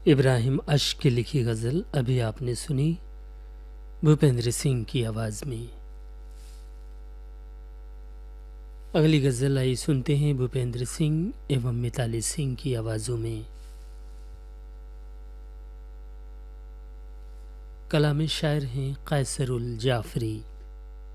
इब्राहिम अश्क की लिखी गज़ल अभी आपने सुनी भूपेंद्र सिंह की आवाज़ में। अगली गज़ल आई सुनते हैं भूपेंद्र सिंह एवं मिताली सिंह की आवाज़ों में। कलाम शायर हैं कैसरुल जाफरी।